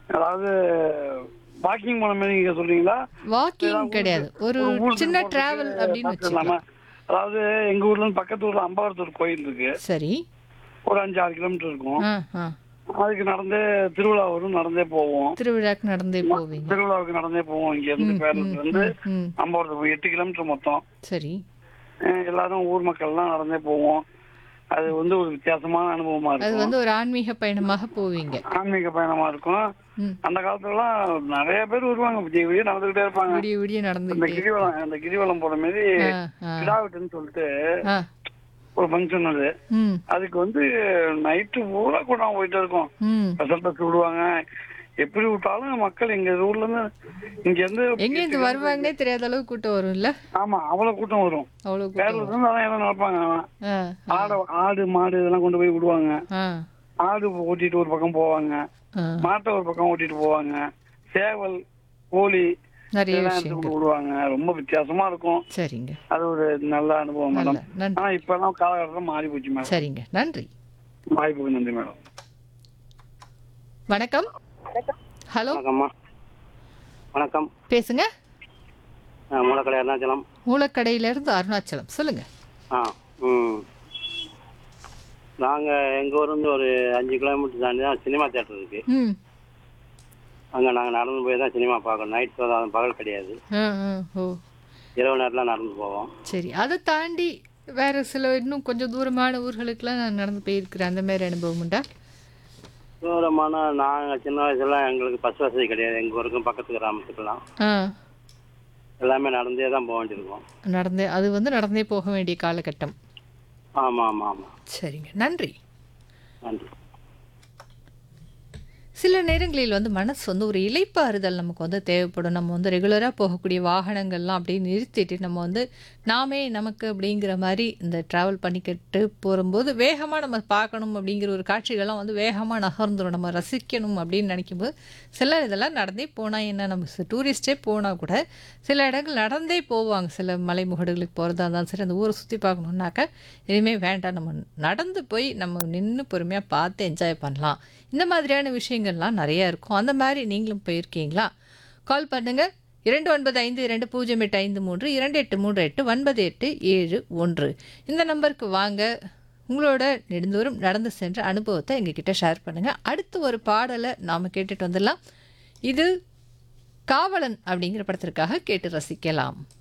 அதாவது வாக்கிங் போன மாதிரி நீங்க சொல்றீங்களா? வாக்கிங் கிடையாது. ஒரு ஊருக்கு சின்ன போறதுக்கு டிராவல் அப்படின்னு பார்த்துடலாமா? வச்சுக்கலாம். அதாவது எங்க ஊர்ல இருந்து பக்கத்து ஊர்ல அம்பாவரத்தூர் கோயில் இருக்கு. சரி. ஒரு 5-6 கிலோமீட்டர் இருக்கும். ஆ, ஆ. அதுக்கு நடந்தே திருவிழா வரும், நடந்தே போவோம். திருவிழாக்கு நடந்தே போவீங்க. திருவிழாவுக்கு நடந்தே போவோம். இங்க இருந்து ம், ம், பேரூர்ல இருந்து ம், ம். அம்பாவரத்தூர் 8 கிலோமீட்டர் மொத்தம். சரி. எல்லாரும் ஊர் மக்கள்லாம் நடந்தே போவோம். அது வந்து ஒரு வித்தியாசமான அனுபவமா அது இருக்கும். வந்து ஒரு ஆன்மீக பயணமாக போவீங்க. ஆன்மீக பயணமா இருக்கும். ம். அந்த காலத்துலலாம் நிறைய பேர் வருவாங்க. விடிய விடிய நடந்துகிட்டே இருப்பாங்க. விடிய விடிய அந்த நடந்துகிட்டே இருக்கும். கிரிவலம் அந்த கிரிவலம் போற மாதிரி ஆ, ஆ, கிடாவட்டுன்னு சொல்லிட்டு ஆ. ஒரு ஃபங்க்ஷன் அது. ம், அதுக்கு வந்து நைட்டு பூரா கூட்டம் போயிட்டே இருக்கும். ம். ஸ்பெஷல் பஸ் விடுவாங்க. எப்படி விட்டாலும் மக்கள் எங்க ஊர்ல இருந்து இங்க இருந்து எங்கேருந்து வருவாங்கன்னே தெரியாத அளவு கூட்டம் வரும்ல? ஆமா அவ்வளவு கூட்டம் வரும். அவ்வளோ கூட்டம் பேரூர்ல வரும். இருந்து அதான் எல்லாம் நடப்பாங்க. ஆ, ஆடு மாடு இதெல்லாம் கொண்டு போய் விடுவாங்க. ஆ, ஆடு ஓட்டிட்டு ஒரு பக்கம் போவாங்க. ஆ. மாட்டை ஒரு பக்கம் ஓட்டிட்டு போவாங்க. சேவல் கோழி நிறைய இதெல்லாம் எடுத்து விஷயங்கள். விடுவாங்க. ரொம்ப வித்தியாசமா இருக்கும். சரிங்க. அது ஒரு நல்ல அனுபவம் நல்ல மேடம். நன்றி. ஆனா இப்ப எல்லாம் காலகட்டம் மாறி போச்சு மேடம். சரிங்க. நன்றி. வாய்ப்புக்கு நன்றி மேடம். வணக்கம். ஹலோ. வணக்கம்மா. வணக்கம். பேசுங்க. மூலக்கடை அருணாச்சலம். மூலக்கடையிலேருந்து அருணாச்சலம். சொல்லுங்க. ஆ ம் நாங்கள் எங்கள் ஊர்லேருந்து ஒரு 5 கிலோமீட்டர் தாண்டி தான் சினிமா தேட்டர் இருக்குது. ம். அங்கே நாங்கள் நடந்து போய் தான் சினிமா பார்க்கணும். நைட் ஷோ தான், பகல் கிடையாது. ஆ, ஆ, ஓ. இரவு நேரத்தில் நடந்து போவோம். சரி. அதை தாண்டி வேற சில இன்னும் கொஞ்சம் தூரமான ஊர்களுக்கெல்லாம் நான் நடந்து போயிருக்கிறேன். அந்த மாதிரி அனுபவம் உண்டா? தூரமான நாங்கள் சின்ன வயசுலாம் எங்களுக்கு பஸ் வசதி கிடையாது. எங்கள் ஊருக்கும் பக்கத்து கிராமத்துக்கெல்லாம் ஆ. எல்லாமே நடந்தே தான் போக வேண்டியிருக்கோம். நடந்தே அது வந்து நடந்தே போக வேண்டிய காலகட்டம். ஆமாம் ஆமாம் ஆமாம். சரிங்க. நன்றி. நன்றி. சில நேரங்களில் வந்து மனசு வந்து ஒரு இளைப்பாறுதல் நமக்கு வந்து தேவைப்படும். நம்ம வந்து ரெகுலராக போகக்கூடிய வாகனங்கள்லாம் அப்படியே நிறுத்திட்டு நம்ம வந்து நாமே நமக்கு அப்படிங்கிற மாதிரி இந்த ட்ராவல் பண்ணிக்கிட்டு போகும்போது வேகமாக நம்ம பார்க்கணும் அப்படிங்கிற ஒரு காட்சிகள்லாம் வந்து வேகமாக நகர்ந்துடும். நம்ம ரசிக்கணும் அப்படின்னு நினைக்கும்போது சிலர் இதெல்லாம் நடந்தே போனால் என்ன, நம்ம டூரிஸ்டே போனால் கூட சில இடங்கள் நடந்தே போவாங்க. சில மலைமுகடுகளுக்கு போகிறதா இருந்தாலும் சரி, அந்த ஊரை சுற்றி பார்க்கணுன்னாக்க இனிமேல் வேண்டாம், நம்ம நடந்து போய் நம்ம நின்று பொறுமையாக பார்த்து என்ஜாய் பண்ணலாம். இந்த மாதிரியான விஷயங்கள்லாம் நிறையா இருக்கும். அந்த மாதிரி நீங்களும் போயிருக்கீங்களா? கால் பண்ணுங்கள். 29520853 2838 இந்த நம்பருக்கு வாங்க. உங்களோட நெடுந்தூரம் நடந்து சென்ற அனுபவத்தை எங்ககிட்ட ஷேர் பண்ணுங்கள். அடுத்து ஒரு பாடலை நாம் கேட்டுட்டு வந்துடலாம். இது காவலன் அப்படிங்கிற படத்திற்காக கேட்டு ரசிக்கலாம்.